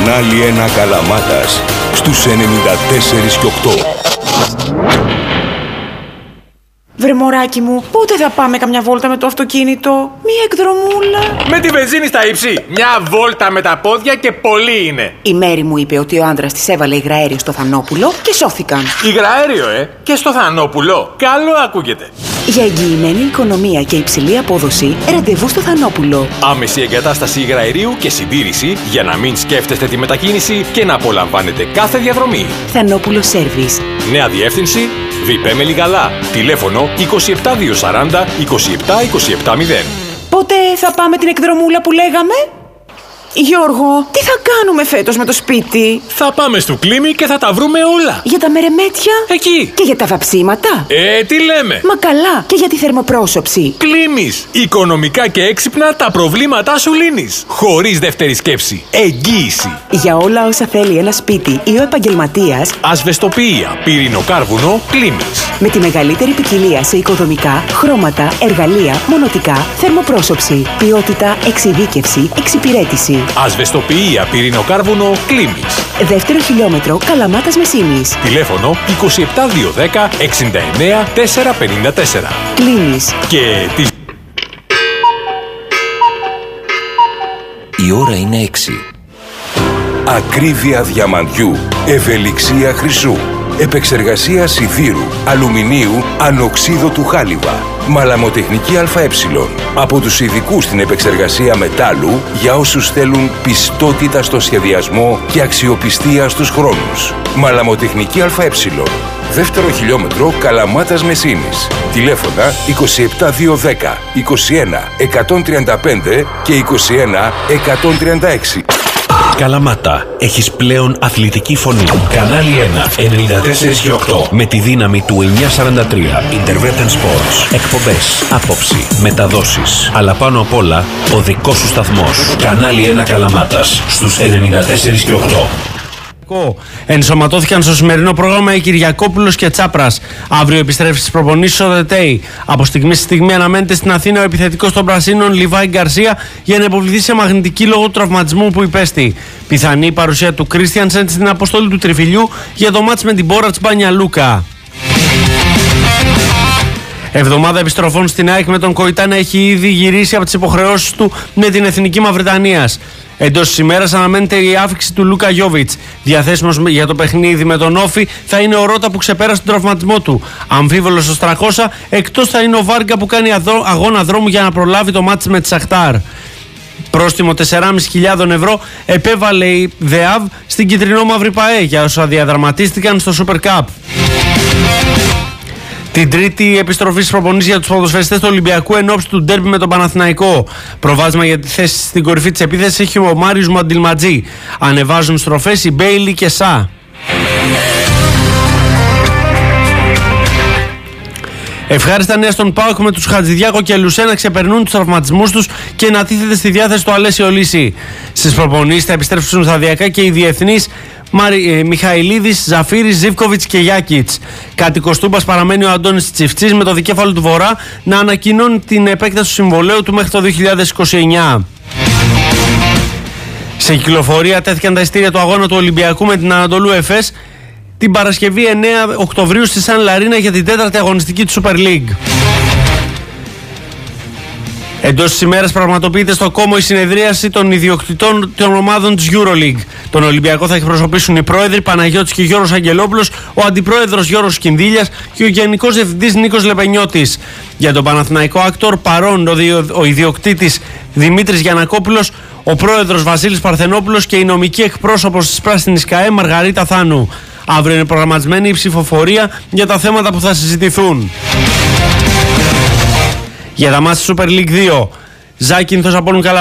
Κανάλι 1 Καλαμάτας στους 94 και 8. Βρε μωράκι μου, πότε θα πάμε καμιά βόλτα με το αυτοκίνητο? Μία εκδρομούλα. Με τη βενζίνη στα ύψη. Μια βόλτα με τα πόδια και πολύ είναι. Η Μέρη μου είπε ότι ο άντρας της έβαλε υγραέριο στο Θανόπουλο και σώθηκαν. Υγραέριο, και στο Θανόπουλο. Καλό ακούγεται. Για εγγυημένη οικονομία και υψηλή απόδοση, ραντεβού στο Θανόπουλο. Άμεση εγκατάσταση υγραερίου και συντήρηση για να μην σκέφτεστε τη μετακίνηση και να απολαμβάνετε κάθε διαδρομή. Θανόπουλο Service. Νέα διεύθυνση, Βιπέ Λιγαλά. Τηλέφωνο 27240 27270. Πότε θα πάμε την εκδρομούλα που λέγαμε? Γιώργο, τι θα κάνουμε φέτος με το σπίτι? Θα πάμε στο Κλίμι και θα τα βρούμε όλα. Για τα μερεμέτια? Εκεί. Και για τα βαψίματα? Τι λέμε? Μα καλά, και για τη θερμοπρόσωψη. Κλίμις. Οικονομικά και έξυπνα τα προβλήματά σου λύνεις. Χωρίς δεύτερη σκέψη. Εγγύηση. Για όλα όσα θέλει ένα σπίτι ή ο επαγγελματίας, ασβεστοποιία, πυρηνοκάρβουνο, Κλίμις. Με τη μεγαλύτερη ποικιλία σε οικοδομικά, χρώματα, εργαλεία, μονοτικά, θερμοπρόσωψη, ποιότητα, εξειδίκευση, εξυπηρέτηση. Ασβεστοποιία, πυρηνοκάρβουνο, Κλίμις. Δεύτερο χιλιόμετρο, Καλαμάτας Μεσίνης. Τηλέφωνο 27210 69 454. Κλίμις. Και τη... Η ώρα είναι 6. Ακρίβεια διαμαντιού, ευελιξία χρυσού, επεξεργασία σιδήρου, αλουμινίου, ανοξίδωτου χάλιβα, μαλαμοτεχνική ΑΕ. Από τους ειδικούς στην επεξεργασία μετάλλου για όσους θέλουν πιστότητα στο σχεδιασμό και αξιοπιστία στους χρόνους. Μαλαμοτεχνική ΑΕ. Δεύτερο χιλιόμετρο, Καλαμάτας Μεσίνης. Τηλέφωνα 27210 21 135 και 21 136. Καλαμάτα, έχεις πλέον αθλητική φωνή. Κανάλι 1, 94 και 8. Με τη δύναμη του 943. Intervertent Sports. Εκπομπές, άποψη, μεταδόσεις. Αλλά πάνω απ' όλα, ο δικός σου σταθμός. Κανάλι 1 Καλαμάτας, στους 94 και 8. Ενσωματώθηκαν στο σημερινό πρόγραμμα οι Κυριακόπουλος και Τσάπρας. Αύριο επιστρέφει στις προπονήσεις ο ΔΕΤΕΙ. Από στιγμή στη στιγμή αναμένεται στην Αθήνα ο επιθετικός των Πρασίνων Λιβάη Γκαρσία για να υποβληθεί σε μαγνητική λόγω του τραυματισμού που υπέστη. Πιθανή παρουσία του Κρίστιανσεν στην αποστολή του Τριφυλιού για το μάτς με την Μπόρατς Μπάνια Λούκα. Εβδομάδα επιστροφών στην ΑΕΚ με τον Κοϊτά να έχει ήδη γυρίσει από τις υποχρεώσεις του με την Εθνική Μαυριτανίας. Εντός της ημέρας αναμένεται η αύξηση του Λούκα Γιόβιτς. Διαθέσιμος για το παιχνίδι με τον Όφη θα είναι ο Ρώτα που ξεπέρασε τον τραυματισμό του. Αμφίβολος ο Στρακώσα, εκτός θα είναι ο Βάρκα που κάνει αγώνα δρόμου για να προλάβει το μάτς με τη Σαχτάρ. Πρόστιμο 4.500 ευρώ επέβαλε η ΔΕΑΒ στην Κιτρινό-Μαύρη ΠΑΕ για όσα διαδραματίστηκαν στο Super Cup. Την τρίτη επιστροφή στις προπονήσεις για τους ποδοσφαιριστές του Ολυμπιακού εν ώψη του ντέρμπι με τον Παναθηναϊκό. Προβάδισμα για τη θέση στην κορυφή της επίθεσης έχει ο Μάριος Μαντιλματζή. Ανεβάζουν στροφές οι Μπέιλι και Σα. Ευχάριστα νέα στον ΠΑΟΚ με τους Χατζηδιάκο και Λουσέ να ξεπερνούν τους τραυματισμούς τους και να τίθεται στη διάθεση του Αλέσιο Λύση. Στις προπονήσεις θα επιστρέψουν σταδιακά και οι διεθνείς Μιχαηλίδης, Ζαφύρης, Ζίβκοβιτς και Γιάκιτς. Κάτοικος Τούμπας παραμένει ο Αντώνης Τσιφτσής με το δικέφαλο του Βορρά να ανακοινώνει την επέκταση του συμβολαίου του μέχρι το 2029. Σε κυκλοφορία τέθηκαν τα ειστήρια του αγώνα του Ολυμπιακού με την Ανατολού Εφές την Παρασκευή 9 Οκτωβρίου στη Σαν Λαρίνα για την 4η αγωνιστική του Super League. Εντός της ημέρας πραγματοποιείται στο Κόμο η συνεδρίαση των ιδιοκτητών των ομάδων της EuroLeague. Τον Ολυμπιακό θα εκπροσωπήσουν οι πρόεδροι Παναγιώτης και Γιώργος Αγγελόπουλος, ο αντιπρόεδρος Γιώργος Κινδύλιας και ο γενικός διευθυντής Νίκος Λεπενιώτης. Για τον Παναθηναϊκό Άκτορ παρόν ο ιδιοκτήτης Δημήτρης Γιαννακόπουλος, ο πρόεδρος Βασίλης Παρθενόπουλος και η νομική εκπρόσωπος της Πράσινης ΚΑΕ Μαργαρίτα Θάνου. Αύριο είναι προγραμματισμένη η ψηφοφορία για τα θέματα που θα συζητηθούν. Για τα μάτς Super League 2, Ζάκυνθος Απόλλων